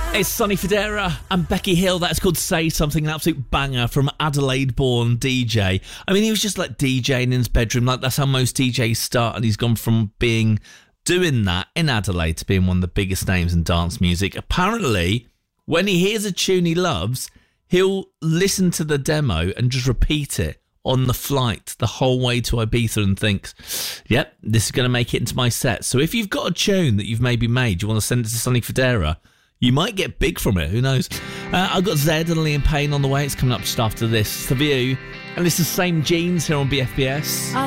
It's Sonny Fodera and Becky Hill. That's called Say Something, an absolute banger from Adelaide-born DJ. I mean, he was just like DJing in his bedroom. Like, that's how most DJs start, and he's gone from doing that in Adelaide to being one of the biggest names in dance music. Apparently, when he hears a tune he loves, he'll listen to the demo and just repeat it on the flight the whole way to Ibiza and thinks, yep, this is going to make it into my set. So if you've got a tune that you've maybe made, you want to send it to Sonny Fodera, you might get big from it, who knows. I've got Zed and Liam Payne on the way. It's coming up just after this. It's The View, and this is Same Jeans here on BFBS. I